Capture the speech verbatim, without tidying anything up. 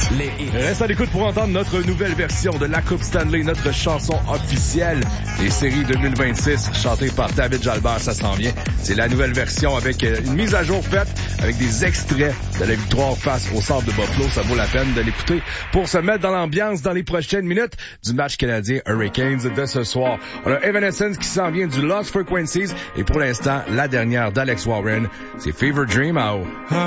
Les hits. Reste à l'écoute pour entendre notre nouvelle version de la Coupe Stanley, notre chanson officielle des séries deux mille vingt-six, chantée par David Jalbert, ça s'en vient. C'est la nouvelle version avec une mise à jour faite, avec des extraits de la victoire face au Centre de Buffalo. Ça vaut la peine de l'écouter pour se mettre dans l'ambiance dans les prochaines minutes du match canadien Hurricanes de ce soir. On a Evanescence qui s'en vient du Lost Frequencies et pour l'instant, la dernière d'Alex Warren, c'est Fever Dream à haut.